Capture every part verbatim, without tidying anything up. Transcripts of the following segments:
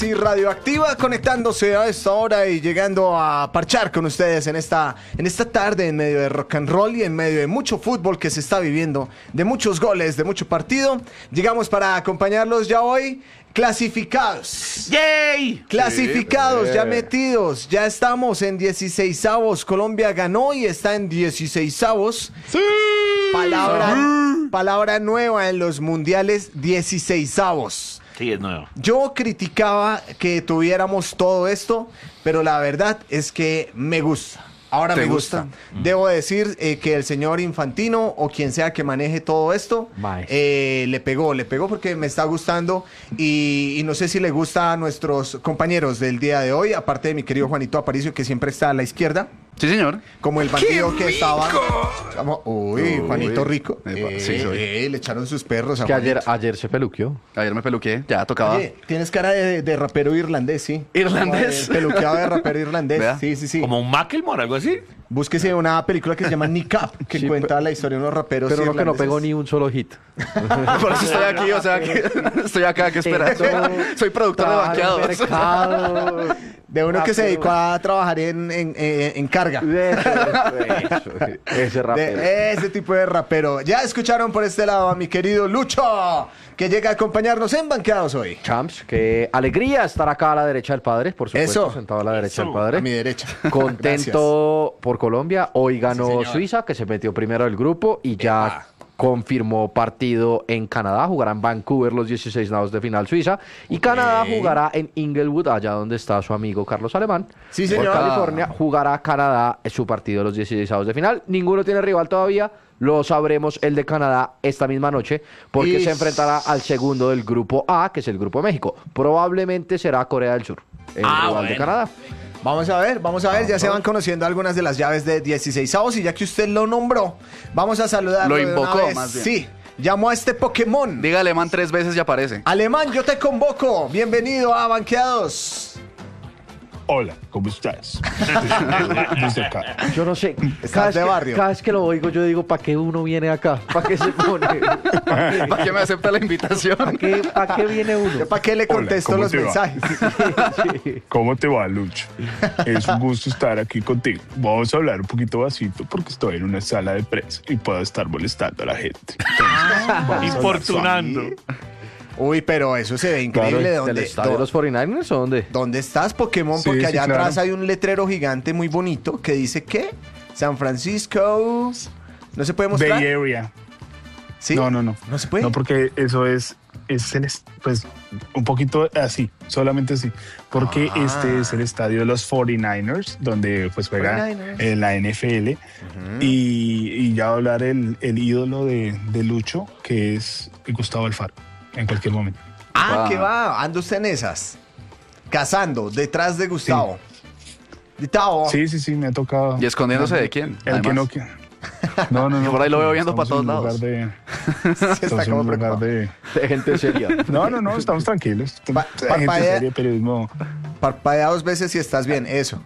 Sí, Radioactiva conectándose a esta hora y llegando a parchar con ustedes en esta, en esta tarde en medio de rock and roll y en medio de mucho fútbol que se está viviendo, de muchos goles, de mucho partido. Llegamos para acompañarlos ya hoy, clasificados. ¡Yay! Clasificados, Sí, ya bebé. metidos, ya estamos en dieciseisavos. Colombia ganó y está en dieciseisavos. ¡Sí! Palabra, palabra nueva en los mundiales, dieciseisavos. Sí, es nuevo. Yo criticaba que tuviéramos todo esto, pero la verdad es que me gusta. Ahora ¿Te me gusta. gusta? Debo decir eh, que el señor Infantino o quien sea que maneje todo esto, Maestro. eh, le pegó, le pegó porque me está gustando y, y no sé si le gusta a nuestros compañeros del día de hoy, aparte de mi querido Juanito Aparicio que siempre está a la izquierda, Sí, señor. como el bandido que estaba... Como- uy, Uy. Juanito Rico. Epa, Eh, sí, soy. eh, le echaron sus perros a Que ayer, Juanito. ayer se peluqueó. Ayer me peluqué, ya tocaba. Oye, tienes cara de, de rapero irlandés, sí. ¿Irlandés? Como de peluqueado de rapero irlandés. Vea. Sí, sí, sí. Como un Macklemore, algo así. Búsquese una película que se llama Nick Up, que Sí, cuenta pe- la historia de unos raperos Pero no que no irlandeses. pegó ni un solo hit. Por eso estoy aquí, o sea, que estoy acá, ¿qué esperas? Soy productor de Trabaja en el banqueados. mercado. De uno que se Rapero. dedicó a trabajar en, en, en- en carga. Eso, eso, eso. Ese rapero. De ese tipo de rapero. Ya escucharon por este lado a mi querido Lucho, que llega a acompañarnos en Banqueados hoy. Champs, qué alegría estar acá a la derecha del padre, por supuesto, Eso. sentado a la derecha del A padre. mi derecha. Contento por Colombia. Hoy ganó señor. Suiza, que se metió primero del grupo y ya Epa. confirmó partido en Canadá. Jugará en Vancouver los dieciséis avos de final Suiza. Y Canadá jugará en Inglewood, allá donde está su amigo Carlos Alemán. Sí, Por señor. California jugará Canadá en su partido los dieciséis avos de final. Ninguno tiene rival todavía. Lo sabremos el de Canadá esta misma noche porque Y- se enfrentará al segundo del grupo A, que es el grupo de México. Probablemente será Corea del Sur, el Ah, rival de bueno. Canadá. Vamos a ver, vamos a ver, ya se van conociendo algunas de las llaves de dieciseisavos y ya que usted lo nombró, vamos a saludarlo Lo de una invocó, vez. más bien. Sí, llamó a este Pokémon. Diga alemán tres veces y aparece. Alemán, yo te convoco. Bienvenido a Banqueados. Hola, ¿cómo estás? Desde acá. Yo no sé. Estás Cada vez, de que, barrio. cada vez que lo oigo, yo digo, ¿para qué uno viene acá? ¿Para qué se pone? ¿Para qué, ¿Para qué me acepta la ¿Para invitación? qué, pa' qué viene uno? ¿Yo para qué le Hola, contesto ¿cómo los te va? mensajes? Sí. ¿Cómo te va, Lucho? Es un gusto estar aquí contigo. Vamos a hablar un poquito bajito porque estoy en una sala de prensa y puedo estar molestando a la gente. Entonces, vamos a hablar Importunando. Uy, pero eso se ve increíble. ¿De ¿Del dónde, estadio de dó- los cuarenta y nueve o dónde? ¿Dónde estás, Pokémon? Sí, Porque sí, allá claro. atrás hay un letrero gigante muy bonito que dice ¿qué? San Francisco. ¿No se puede mostrar? Bay Area. ¿Sí? No, no, no. ¿No se puede? No, porque eso es, es el, es- pues, un poquito así, solamente así. Porque Ah. este es el estadio de los cuarenta y nueve ers, donde pues juega cuarenta y nueve. en la N F L. y, y ya va a hablar el, el ídolo de, de Lucho, que es Gustavo Alfaro, en cualquier momento. Ah, Ah. ¿qué va? Anda usted en esas. Cazando, detrás de Gustavo. Gustavo. Sí, sí, sí, me ha tocado. ¿Y escondiéndose de quién? El que Además. no que- No, no, no. Por ahí lo veo viendo estamos para todos en un lados. lugar de- está estamos en como un lugar preocupado. de... De gente seria. No, no, no, estamos tranquilos. Pa- Gente parpadea- seria, periodismo. Parpadea dos veces si estás bien, eso.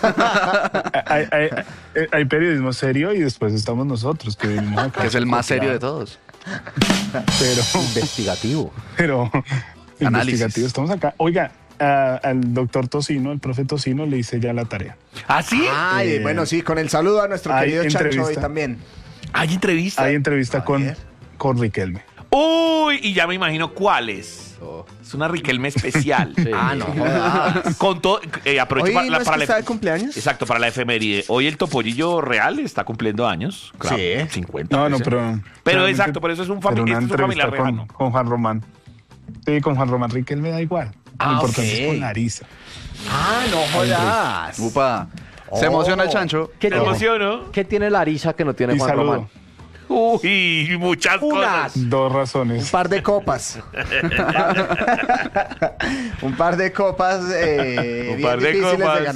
Hay, hay- hay- hay periodismo serio y después estamos nosotros, que venimos acá. Que es el más serio de todos. Pero, Investigativo. pero Análisis. investigativo. Estamos acá. Oiga, a- al doctor Tocino, al profe Tocino, le hice ya la tarea. ¿Ah, sí? Ay, Eh, bueno, sí, con el saludo a nuestro hay querido Chancho hoy entrevista. también. Hay entrevista. Hay entrevista A con, ver. con Riquelme. Uy, y ya me imagino cuáles. Es una Riquelme especial. Sí. Ah, no jodas. Con todo, eh, aprovecho Hoy para, no la, es para que la- está de cumpleaños. Exacto, para la efeméride. Hoy el Topollillo Real está cumpliendo años. Claro, Sí. cincuenta. No, no, pues, pero... Pero realmente- exacto, por eso es un, fami- pero una este es un familiar entrevista con, lejano. con Juan Román. Sí, con Juan Román Riquelme da igual. Ah, Lo importante ok. es con Larisa. Ah, no jodas. Upa. Se Oh. emociona el chancho. ¿Qué ¿Te tiene, emociono? ¿Qué tiene Larisa que no tiene Y Juan saludo. Román? Uy, muchas Unas. cosas. Dos Un razones. par de copas. Un par de copas eh, Un bien par de difíciles copas. de ganar.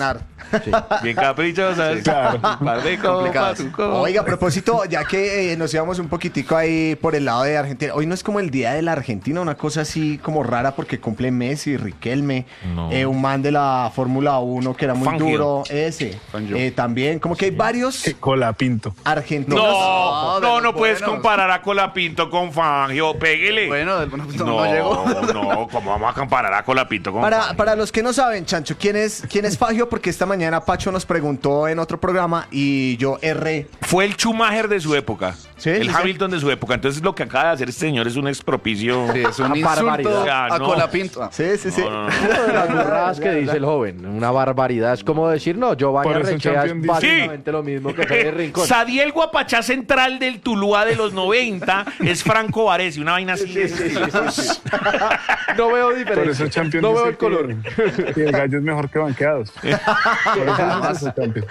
Sí. Bien caprichosas. Claro. Par de copas, un copo. Oiga, a propósito, ya que eh, nos íbamos un poquitico ahí por el lado de Argentina, hoy no es como el día de la Argentina, una cosa así como rara porque cumple Messi, Riquelme, No. eh, un man de la Fórmula uno que era muy Fangio. duro, ese, Fangio. eh, también, como que hay varios Colapinto. argentinos. No, No, de no, los no puedes buenos. comparar a Colapinto con Fangio. Péguele. Bueno, del- no, no, no, llegó. no, ¿cómo vamos a comparar a Colapinto con Para, Fangio? para los que no saben, Chancho, ¿quién es, quién es Fangio? Porque esta mañana Pacho nos preguntó en otro programa y yo erré. Fue el Schumacher de su época. Sí, el sí, Hamilton de su época. Entonces lo que acaba de hacer este señor es un expropicio. Sí, es un Una insulto barbaridad. a No. Colapinto. Ah, Sí, sí, sí. No, no, no. Una de las burradas que dice el joven, una barbaridad. Es como decir, no, Giovanni Por eso Arrechea es Champions dice- básicamente lo mismo que Fede Rincón. Sadiel Guapachá central del Tuluá de los noventa es Franco Varese, una vaina así. de ese estilo. No veo Por diferencia. eso Champions No veo dice el color. Que, que el gallo es mejor que banqueados. Por eso es Champions.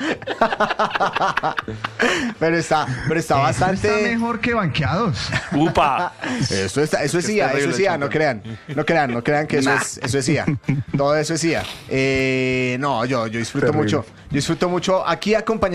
Pero está, pero está bastante. Está mejor que banqueados. Upa. Eso está, eso es Es I A, eso terrible es I A, el no crean, no crean, no crean que eso Nah. es, eso es I A. Todo eso es I A. Eh, no, yo, yo disfruto Terrible. mucho, yo disfruto mucho aquí acompañado.